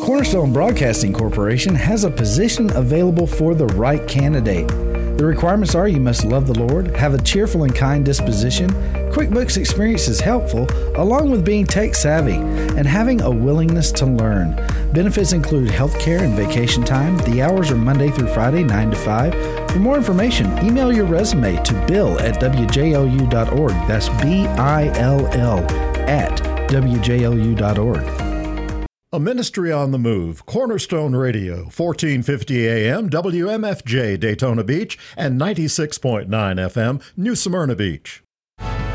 Cornerstone Broadcasting Corporation has a position available for the right candidate. The requirements are you must love the Lord, have a cheerful and kind disposition, QuickBooks experience is helpful, along with being tech savvy, and having a willingness to learn. Benefits include health care and vacation time. The hours are Monday through Friday, 9 to 5. For more information, email your resume to bill@wjlu.org. That's BILL at wjlu.org. A ministry on the move, Cornerstone Radio, 1450 AM, WMFJ Daytona Beach, and 96.9 FM, New Smyrna Beach.